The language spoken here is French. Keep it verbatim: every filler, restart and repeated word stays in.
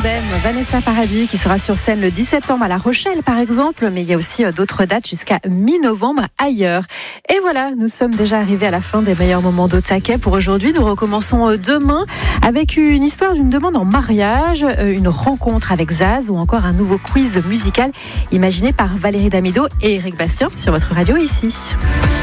Tandem, Vanessa Paradis qui sera sur scène le dix septembre à La Rochelle par exemple, mais il y a aussi d'autres dates jusqu'à mi-novembre ailleurs. Et voilà, nous sommes déjà arrivés à la fin des meilleurs moments d'Au Taquet pour aujourd'hui. Nous recommençons demain avec une histoire d'une demande en mariage, une rencontre avec Zaz ou encore un nouveau quiz musical imaginé par Valérie Damido et Eric Bastien sur votre radio ici.